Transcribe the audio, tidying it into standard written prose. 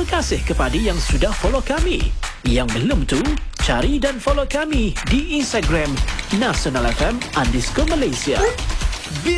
kasih kepada yang sudah follow kami. Yang belum tu, cari dan follow kami di Instagram @nasionalfm_Malaysia.